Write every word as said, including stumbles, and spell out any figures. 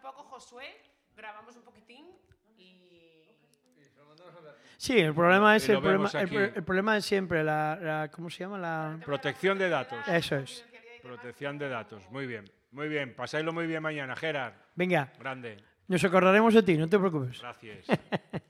poco, Josué, grabamos un poquitín y... Sí, el problema es Y lo el problema, vemos el, aquí. pro- el problema es siempre la, la- ¿cómo se llama? La Protección de datos. Eso es. Protección de datos. Muy bien. Muy bien. Pasáislo muy bien mañana, Gerard. Venga, Grande. nos acordaremos de ti, no te preocupes. Gracias.